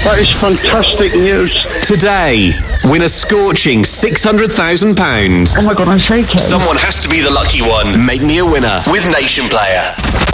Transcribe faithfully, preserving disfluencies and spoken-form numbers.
That is fantastic news. Today, win a scorching six hundred thousand pounds. Oh my God, I'm shaking. Someone has to be the lucky one. Make me a winner with Nation Player.